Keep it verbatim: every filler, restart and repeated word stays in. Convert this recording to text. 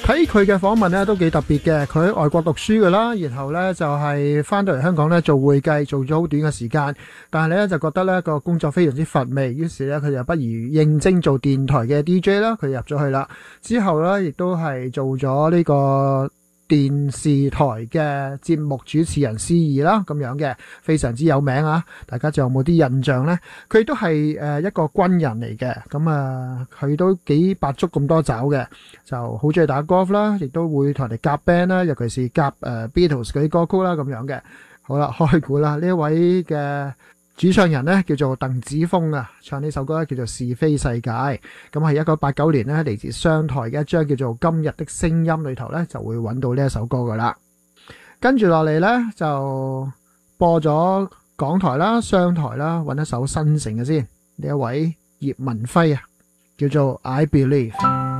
睇佢嘅訪問咧都幾特別嘅，佢喺外國讀書噶啦，然後咧就係翻到嚟香港咧做會計，做咗好短嘅時間，但係咧就覺得咧個工作非常之乏味，於是咧佢就不如應徵做電台嘅 D J 啦，佢入咗去啦。之後咧亦都係做咗呢個電視台嘅節目主持人司儀啦，咁樣嘅非常之有名啊！大家仲有冇啲印象呢？佢都係誒一個軍人嚟嘅，咁啊佢都幾百足咁多爪嘅，就好中意打 golf 啦，亦都會同人哋夾 band 啦，尤其是夾誒 Beatles 嗰啲歌曲啦，咁樣嘅。好啦，開估啦！呢一位嘅主唱人呢叫做鄧子峰啊，唱呢首歌呢叫做《是非世界》，咁係一九八九年呢嚟自商台嘅一張叫做《今日的聲音》裏頭呢就會揾到呢一首歌噶啦。跟住落嚟呢就播咗港台啦、商台啦，揾一首新城嘅先。呢一位葉文輝啊，叫做《I Believe》。